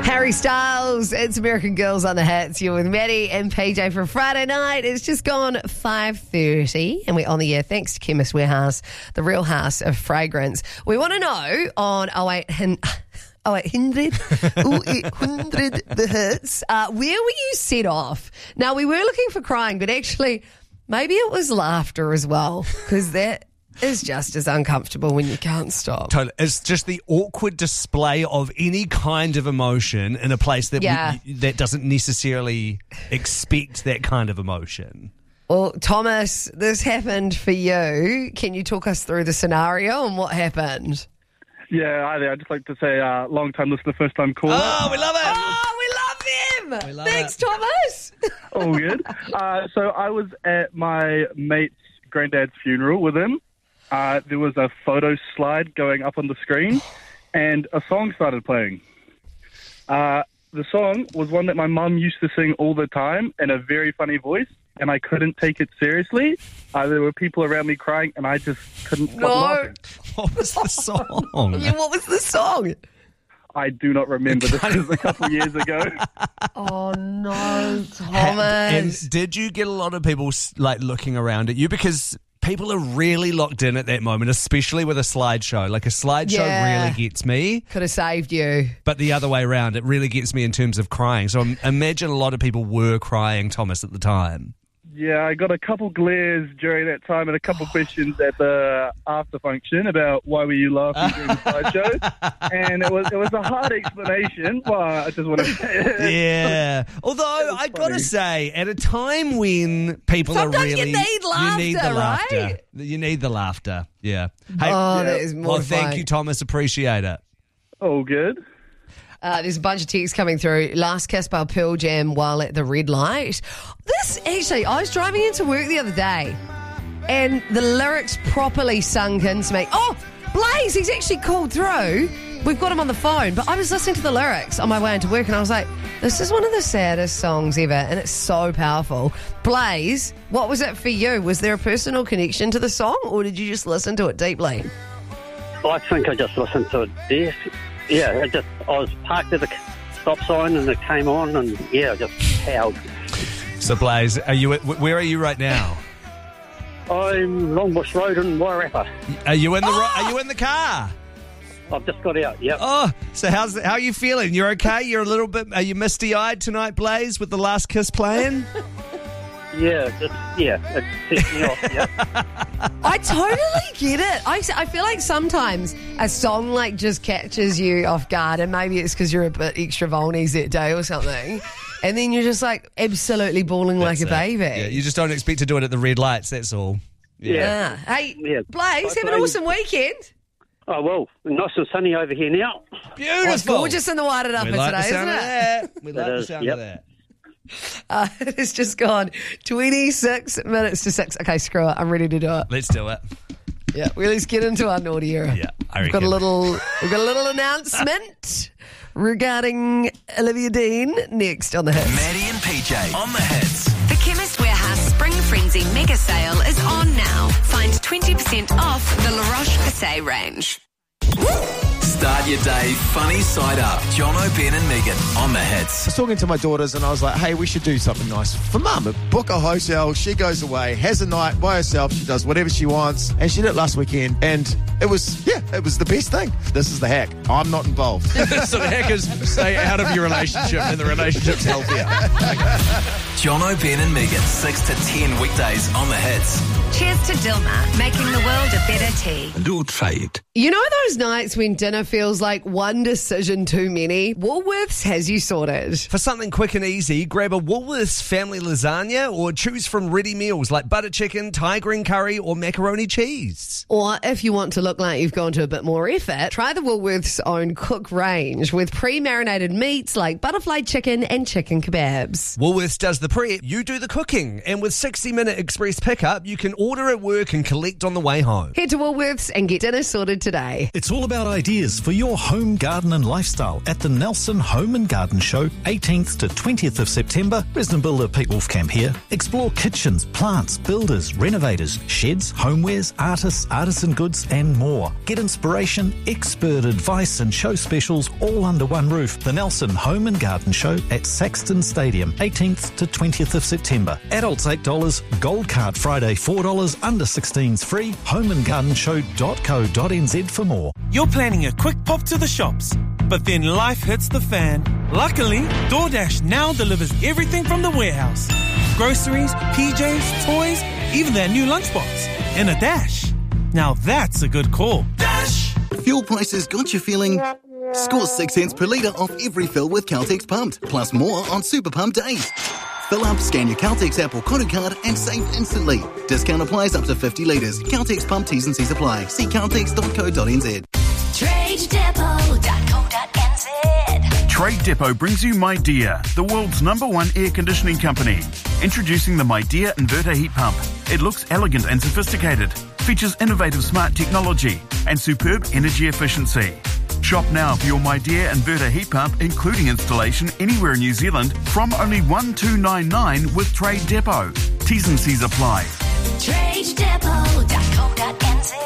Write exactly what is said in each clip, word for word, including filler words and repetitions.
Harry Styles, it's American Girls on the Hits. You're with Maddie and P J for Friday night. It's just gone five thirty and we're on the air thanks to Chemist Warehouse, the real house of fragrance. We want to know on oh eight hundred, oh eight hundred, oh eight hundred The Hits, uh, where were you set off? Now, we were looking for crying, but actually maybe it was laughter as well, because that is just as uncomfortable when you can't stop. Totally. It's just the awkward display of any kind of emotion in a place that Yeah. we, that doesn't necessarily expect that kind of emotion. Well, Thomas, this happened for you. Can you talk us through the scenario and what happened? Yeah, hi there. I'd just like to say, uh, long-time listener, first-time caller. Oh, we love it. Oh, we love him. We love Thanks, it. Thomas. All good. Uh, so I was at my mate's granddad's funeral with him. Uh, there was a photo slide going up on the screen, and a song started playing. Uh, the song was one that my mum used to sing all the time in a very funny voice, and I couldn't take it seriously. Uh, there were people around me crying, and I just couldn't stop No. laughing. What was the song? Yeah, what was the song? I do not remember. This was a couple years ago. Oh, no, Thomas. And did you get a lot of people like looking around at you? Because people are really locked in at that moment, especially with a slideshow. Like a slideshow Yeah. really gets me, Could have saved you. but the other way around, it really gets me in terms of crying. So um, imagine a lot of people were crying, Thomas, at the time. Yeah, I got a couple glares during that time and a couple questions at the after function about why were you laughing during the slideshow. And it was it was a hard explanation, but I just want to say it. Yeah. Although I got to funny. say, at a time when people Sometimes are you really, need you need the laughter, laughter. right? You need the laughter. Yeah. Hey, Oh, that is well, mortifying. thank you, Thomas. Appreciate it. All good. Uh, there's a bunch of texts coming through. Last Kiss by Pearl Jam while at the red light. This, actually, I was driving into work the other day and the lyrics properly sunk into me. Oh, Blaze, he's actually called through. We've got him on the phone. But I was listening to the lyrics on my way into work and I was like, this is one of the saddest songs ever and it's so powerful. Blaze, what was it for you? Was there a personal connection to the song or did you just listen to it deeply? I think I just listened to it there. Yeah, it just I was parked at the stop sign and it came on and yeah, I just howled. So, Blaze, are you? Where are you right now? I'm Longbush Road in Wairarapa. Are you in the? Oh! Are you in the car? I've just got out. Yep. Oh, so how's how are you feeling? You're okay? You're a little bit. Are you misty eyed tonight, Blaze, with the Last Kiss playing? Yeah, just yeah, it sets me off. Yep. I totally get it. I, I feel like sometimes a song like just catches you off guard and maybe it's because you're a bit extra vulnies that day or something and then you're just like absolutely bawling like a That's baby. it. Yeah, you just don't expect to do it at the red lights. That's all. Yeah. Ah. Hey, Yeah. Blaze, have an Okay. awesome weekend. Oh well, nice and sunny over here now. Oh, it's Beautiful. gorgeous in the white it up We today, like the isn't sound of it? that. We like It the is, sound yep. of that. Uh, it's just gone twenty-six minutes to six. Okay, screw it. I'm ready to do it. Let's do it. Yeah, well, let's get into our naughty era. Yeah, I We've got a reckon. little, we've got a little announcement regarding Olivia Dean next on the hits. Maddie and P J on the hits. The Chemist Warehouse Spring Frenzy mega sale is on now. Find twenty percent off the La Roche-Posay range. Start your day funny side up. John O'Ben and Megan on the hits. I was talking to my daughters and I was like, hey, we should do something nice for Mum. Book a hotel, she goes away, has a night by herself, she does whatever she wants, and she did it last weekend, and it was, yeah, it was the best thing. This is the hack. I'm not involved. So the hackers stay out of your relationship and the relationship's healthier. John O'Ben and Megan, six to ten weekdays on the hits. Cheers to Dilmah, making the world a better tea. Don't fade. You know those nights when dinner feels like one decision too many? Woolworths has you sorted. For something quick and easy, grab a Woolworths family lasagna or choose from ready meals like butter chicken, Thai green curry or macaroni cheese. Or if you want to look like you've gone to a bit more effort, try the Woolworths own cook range with pre-marinated meats like butterfly chicken and chicken kebabs. Woolworths does the prep, you do the cooking. And with sixty minute express pickup, you can order at work and collect on the way home. Head to Woolworths and get dinner sorted today. It's all about ideas for your home, garden and lifestyle at the Nelson Home and Garden Show, eighteenth to twentieth of September. Resident Builder Pete Wolfcamp here. Explore kitchens, plants, builders, renovators, sheds, homewares, artists, artisan goods and more. Get inspiration, expert advice and show specials all under one roof. The Nelson Home and Garden Show at Saxton Stadium, eighteenth to twentieth of September. Adults eight dollars, Gold Card Friday four dollars, under sixteens free. home and garden show dot co dot n z for more. You're planning a quick pop to the shops, but then life hits the fan. Luckily, DoorDash now delivers everything from the warehouse. Groceries, P Js, toys, even their new lunchbox. In a dash. Now that's a good call. Dash! Fuel prices got you feeling... Score six cents per litre off every fill with Caltex Pumped, plus more on Super Pump days. Fill up, scan your Caltex app or Kodu card and save instantly. Discount applies up to fifty litres. Caltex Pump T's and C's apply. See caltex dot co dot n z. trade depot dot co dot n z. Trade Depot brings you MyDear, the world's number one air conditioning company. Introducing the MyDear Inverter Heat Pump. It looks elegant and sophisticated, features innovative smart technology and superb energy efficiency. Shop now for your MyDear Inverter Heat Pump, including installation anywhere in New Zealand, from only one two nine nine with Trade Depot. T's and C's apply. trade depot dot co dot n z.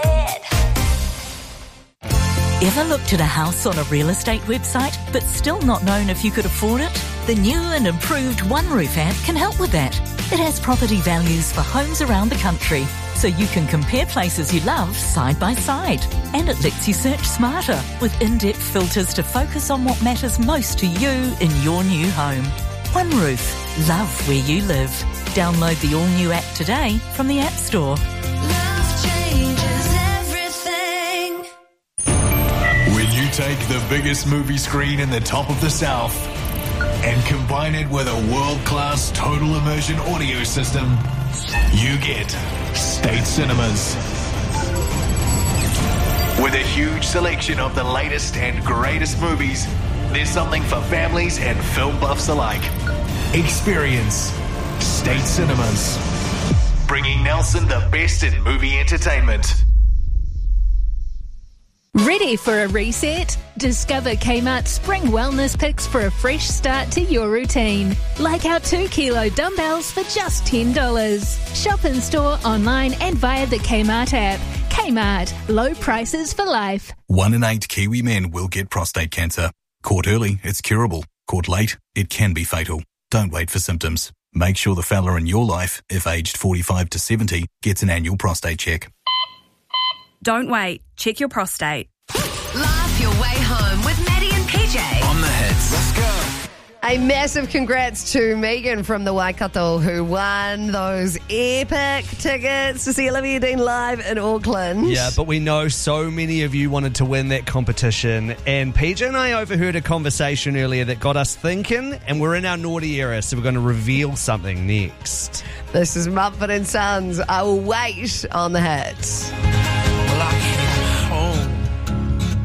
Ever looked at a house on a real estate website but still not known if you could afford it? The new and improved OneRoof app can help with that. It has property values for homes around the country, so you can compare places you love side by side. And it lets you search smarter with in-depth filters to focus on what matters most to you in your new home. OneRoof. Love where you live. Download the all-new app today from the App Store. Love changes everything. When you take the biggest movie screen in the top of the South and combine it with a world-class total immersion audio system, you get State Cinemas. With a huge selection of the latest and greatest movies, there's something for families and film buffs alike. Experience State Cinemas, bringing Nelson the best in movie entertainment. Ready for a reset? Discover Kmart Spring Wellness Picks for a fresh start to your routine. Like our two kilo dumbbells for just ten dollars. Shop in store, online and via the Kmart app. Kmart, low prices for life. One in eight Kiwi men will get prostate cancer. Caught early, it's curable. Caught late, it can be fatal. Don't wait for symptoms. Make sure the fella in your life, if aged forty-five to seventy, gets an annual prostate check. Don't wait. Check your prostate. Laugh your way home with Maddie and P J. On the hits. Let's go. A massive congrats to Megan from the Waikato who won those epic tickets to see Olivia Dean live in Auckland. Yeah, but we know so many of you wanted to win that competition, and P J and I overheard a conversation earlier that got us thinking, and we're in our naughty era, so we're going to reveal something next. This is Mumford and Sons. I will wait on the hits. Well, I can't